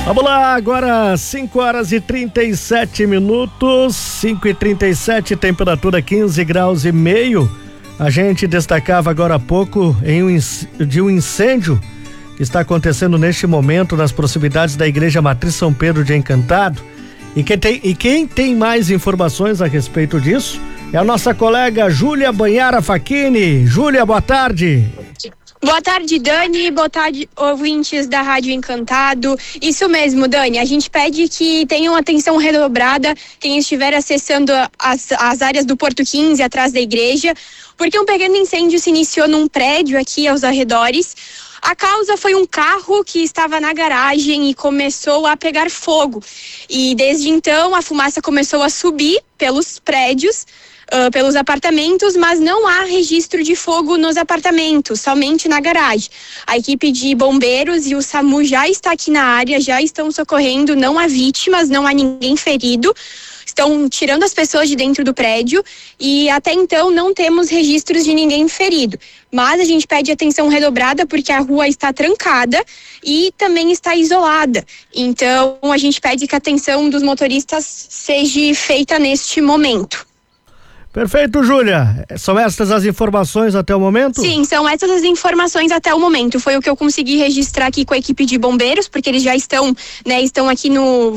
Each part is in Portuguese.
Vamos lá, agora 5h37, 5h37, temperatura 15 graus e meio. A gente destacava agora há pouco de um incêndio que está acontecendo neste momento nas proximidades da Igreja Matriz São Pedro de Encantado. E quem tem mais informações a respeito disso é a nossa colega Júlia Banhara Facchini. Júlia, boa tarde. Boa tarde, Dani. Boa tarde, ouvintes da Rádio Encantado. Isso mesmo, Dani. A gente pede que tenham atenção redobrada quem estiver acessando as áreas do Porto 15, atrás da igreja, porque um pequeno incêndio se iniciou num prédio aqui aos arredores. A causa foi um carro que estava na garagem e começou a pegar fogo. E desde então a fumaça começou a subir pelos prédios, pelos apartamentos, mas não há registro de fogo nos apartamentos, somente na garagem. A equipe de bombeiros e o SAMU já está aqui na área, já estão socorrendo, não há vítimas, não há ninguém ferido. Estão tirando as pessoas de dentro do prédio e até então não temos registros de ninguém ferido. Mas a gente pede atenção redobrada porque a rua está trancada e também está isolada. Então a gente pede que a atenção dos motoristas seja feita neste momento. Perfeito, Júlia. São estas as informações até o momento? Sim, são essas as informações até o momento. Foi o que eu consegui registrar aqui com a equipe de bombeiros, porque eles já estão aqui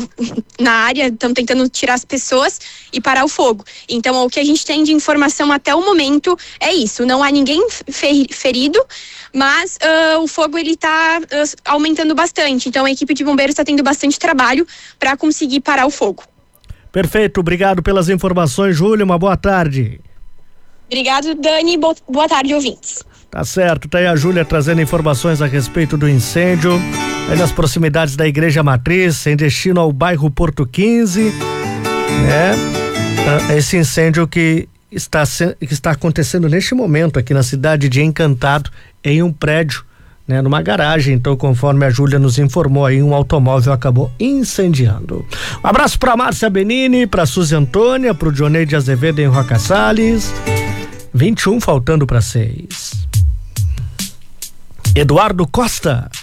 na área, estão tentando tirar as pessoas e parar o fogo. Então, o que a gente tem de informação até o momento é isso. Não há ninguém ferido, mas o fogo ele está aumentando bastante. Então, a equipe de bombeiros está tendo bastante trabalho para conseguir parar o fogo. Perfeito, obrigado pelas informações, Júlia, uma boa tarde. Obrigado, Dani, boa tarde, ouvintes. Tá certo, tá aí a Júlia trazendo informações a respeito do incêndio aí nas proximidades da Igreja Matriz, em destino ao bairro Porto 15, né? Esse incêndio que está acontecendo neste momento aqui na cidade de Encantado, em um prédio, né, numa garagem. Então, conforme a Júlia nos informou aí, um automóvel acabou incendiando. Um abraço pra Márcia Benini, pra Suzy Antônia, pro Dioneide Azevedo em Roca Salles. 21 faltando para 6. Eduardo Costa.